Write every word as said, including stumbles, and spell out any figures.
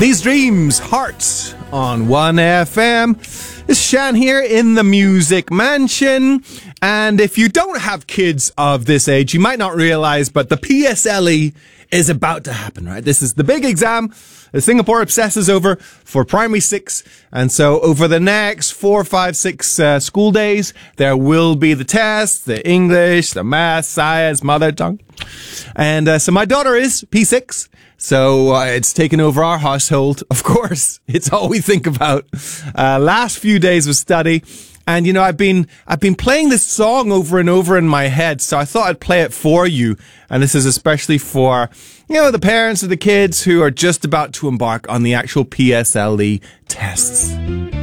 These Dreams, Hearts on one F M. It's Shan here in the Music Mansion. And if you don't have kids of this age, you might not realize, but the P S L E is about to happen, right? This is the big exam that Singapore obsesses over for primary six. And so over the next four, five, six uh, school days, there will be the tests, the English, the math, science, mother tongue. And uh, so my daughter is P six. So uh, it's taken over our household. Of course, it's all we think about. Uh, last few days of study. And, you know, I've been, I've been playing this song over and over in my head. So I thought I'd play it for you. And this is especially for, you know, the parents of the kids who are just about to embark on the actual P S L E tests.